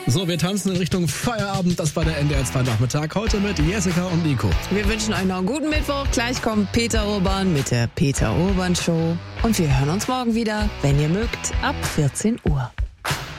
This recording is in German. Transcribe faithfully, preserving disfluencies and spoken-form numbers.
So, wir tanzen in Richtung Feierabend. Das war der N D R zwei Nachmittag. Heute mit Jessica und Nico. Wir wünschen euch noch einen guten Mittwoch. Gleich kommt Peter Urban mit der Peter Urban Show. Und wir hören uns morgen wieder, wenn ihr mögt, ab vierzehn Uhr.